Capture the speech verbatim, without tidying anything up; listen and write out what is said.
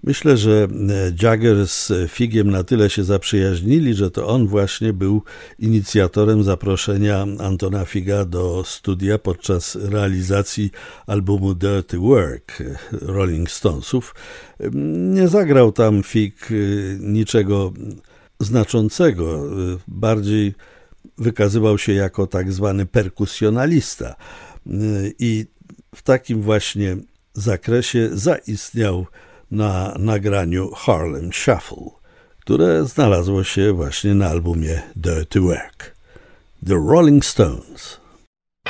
Myślę, że Jagger z Figiem na tyle się zaprzyjaźnili, że to on właśnie był inicjatorem zaproszenia Antona Figa do studia podczas realizacji albumu Dirty Work Rolling Stonesów. Nie zagrał tam Fig niczego znaczącego, bardziej wykazywał się jako tak zwany perkusjonalista i w takim właśnie zakresie zaistniał na nagraniu Harlem Shuffle, które znalazło się właśnie na albumie Dirty Work. The Rolling Stones.